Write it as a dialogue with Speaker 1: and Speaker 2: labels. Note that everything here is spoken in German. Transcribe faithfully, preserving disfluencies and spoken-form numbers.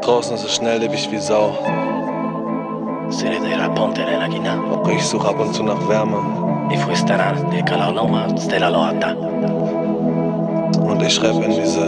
Speaker 1: Draußen ist es schnelllebig wie Sau. Auch ich suche ab und zu nach Wärme. Und ich schreibe in diese